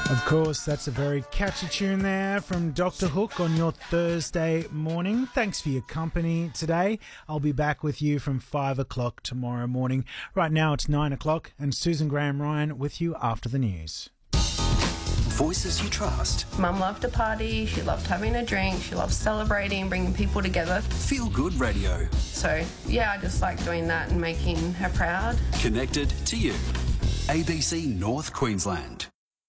Of course, that's a very catchy tune there from Dr. Hook on your Thursday morning. Thanks for your company today. I'll be back with you from 5 o'clock tomorrow morning. Right now it's 9 o'clock and Susan Graham Ryan with you after the news. Voices you trust. Mum loved to party, she loved having a drink, she loved celebrating, bringing people together. Feel Good Radio. So, yeah, I just like doing that and making her proud. Connected to you. ABC North Queensland.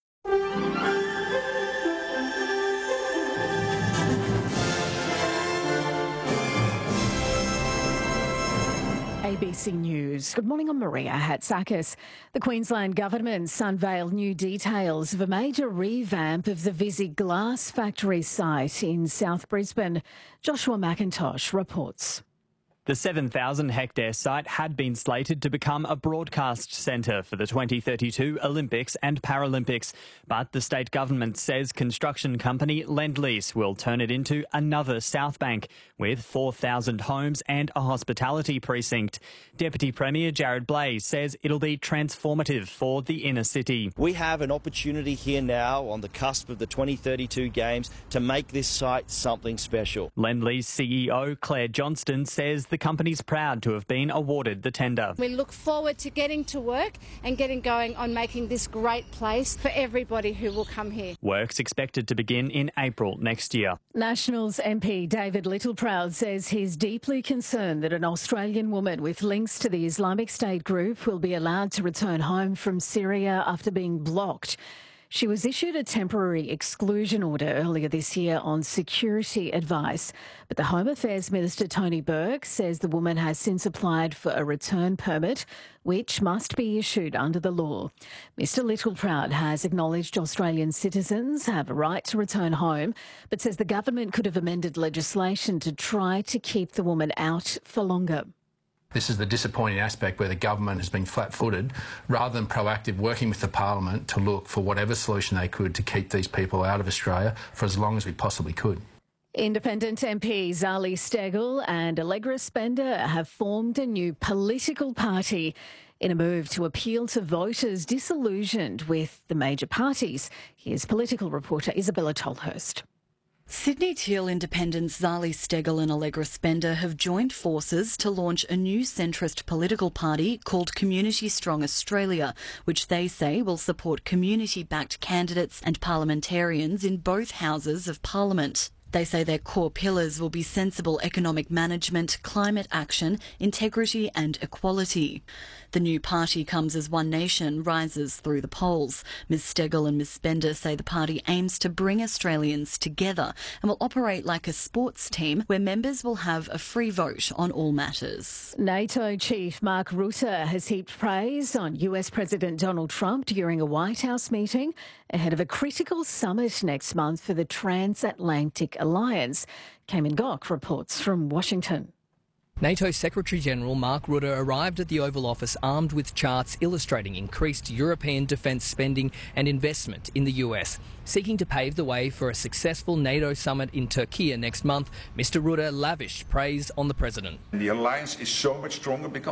ABC News. Good morning, I'm Maria Hatzakis. The Queensland Government's unveiled new details of a major revamp of the Visy Glass Factory site in South Brisbane. Joshua McIntosh reports. The 7,000-hectare site had been slated to become a broadcast centre for the 2032 Olympics and Paralympics, but the state government says construction company Lendlease will turn it into another South Bank with 4,000 homes and a hospitality precinct. Deputy Premier Jared Blaze says it'll be transformative for the inner city. We have an opportunity here now on the cusp of the 2032 Games to make this site something special. Lendlease CEO Claire Johnston says the company's proud to have been awarded the tender. We look forward to getting to work and getting going on making this great place for everybody who will come here. Work's expected to begin in April next year. Nationals MP David Littleproud says he's deeply concerned that an Australian woman with links to the Islamic State group will be allowed to return home from Syria after being blocked. She was issued a temporary exclusion order earlier this year on security advice, but the Home Affairs Minister Tony Burke says the woman has since applied for a return permit, which must be issued under the law. Mr Littleproud has acknowledged Australian citizens have a right to return home, but says the government could have amended legislation to try to keep the woman out for longer. This is the disappointing aspect where the government has been flat-footed rather than proactive, working with the parliament to look for whatever solution they could to keep these people out of Australia for as long as we possibly could. Independent MPs Zali Steggall and Allegra Spender have formed a new political party in a move to appeal to voters disillusioned with the major parties. Here's political reporter Isabella Tolhurst. Sydney Teal independents Zali Steggall and Allegra Spender have joined forces to launch a new centrist political party called Community Strong Australia, which they say will support community-backed candidates and parliamentarians in both houses of Parliament. They say their core pillars will be sensible economic management, climate action, integrity and equality. The new party comes as One Nation rises through the polls. Ms Steggall and Ms Spender say the party aims to bring Australians together and will operate like a sports team where members will have a free vote on all matters. NATO Chief Mark Rutte has heaped praise on US President Donald Trump during a White House meeting ahead of a critical summit next month for the Transatlantic Alliance. Cayman Gok reports from Washington. NATO Secretary-General Mark Rutte arrived at the Oval Office armed with charts illustrating increased European defence spending and investment in the US. Seeking to pave the way for a successful NATO summit in Turkey next month, Mr Rutte lavished praise on the President. The alliance is so much stronger because